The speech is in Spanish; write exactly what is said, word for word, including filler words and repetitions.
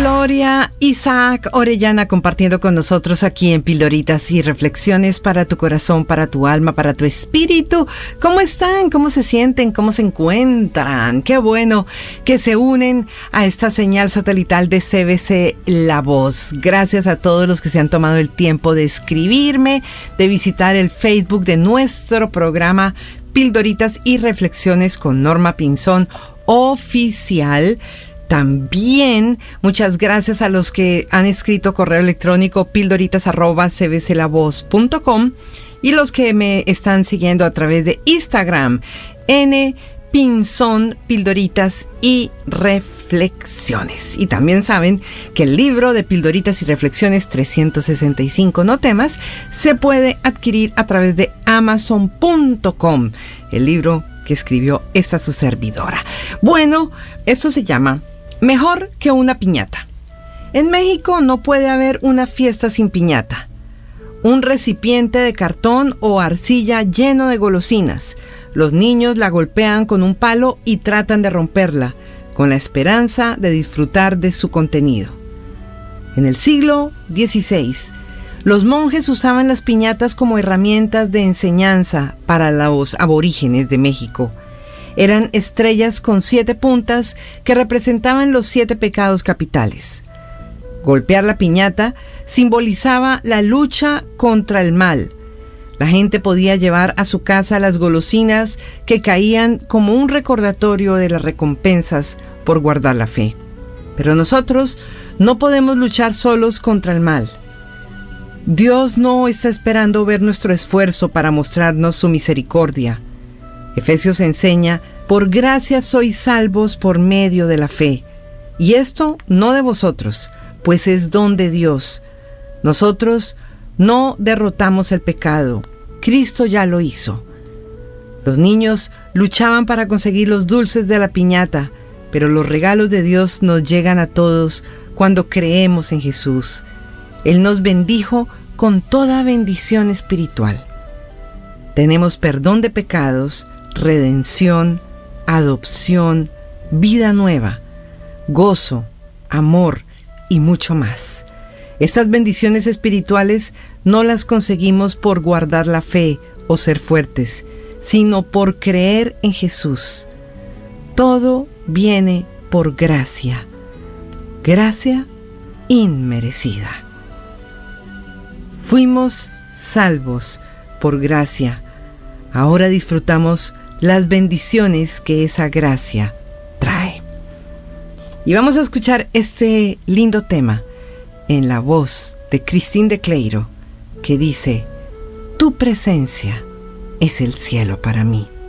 Gloria Isaac Orellana compartiendo con nosotros aquí en Pildoritas y Reflexiones para tu corazón, para tu alma, para tu espíritu. ¿Cómo están? ¿Cómo se sienten? ¿Cómo se encuentran? Qué bueno que se unen a esta señal satelital de C B C La Voz. Gracias a todos los que se han tomado el tiempo de escribirme, de visitar el Facebook de nuestro programa Pildoritas y Reflexiones con Norma Pinzón Oficial. También muchas gracias a los que han escrito correo electrónico pildoritas arroba c b c la voz punto com y los que me están siguiendo a través de Instagram, N Pinzón Pildoritas y Reflexiones. Y también saben que el libro de Pildoritas y Reflexiones trescientos sesenta y cinco No Temas se puede adquirir a través de amazon punto com, el libro que escribió esta su servidora. Bueno, esto se llama Mejor que una piñata. En México no puede haber una fiesta sin piñata. Un recipiente de cartón o arcilla lleno de golosinas. Los niños la golpean con un palo y tratan de romperla, con la esperanza de disfrutar de su contenido. En el siglo dieciséis, los monjes usaban las piñatas como herramientas de enseñanza para los aborígenes de México. Eran estrellas con siete puntas que representaban los siete pecados capitales. Golpear la piñata simbolizaba la lucha contra el mal. La gente podía llevar a su casa las golosinas que caían como un recordatorio de las recompensas por guardar la fe. Pero nosotros no podemos luchar solos contra el mal. Dios no está esperando ver nuestro esfuerzo para mostrarnos su misericordia. Efesios enseña, por gracia sois salvos por medio de la fe. Y esto no de vosotros, pues es don de Dios. Nosotros no derrotamos el pecado, Cristo ya lo hizo. Los niños luchaban para conseguir los dulces de la piñata, pero los regalos de Dios nos llegan a todos cuando creemos en Jesús. Él nos bendijo con toda bendición espiritual. Tenemos perdón de pecados, redención, adopción, vida nueva, gozo, amor y mucho más. Estas bendiciones espirituales no las conseguimos por guardar la fe o ser fuertes, sino por creer en Jesús. Todo viene por gracia, gracia inmerecida. Fuimos salvos por gracia. Ahora disfrutamos las bendiciones que esa gracia trae. Y vamos a escuchar este lindo tema en la voz de Cristín de Cleiro, que dice: tu presencia es el cielo para mí.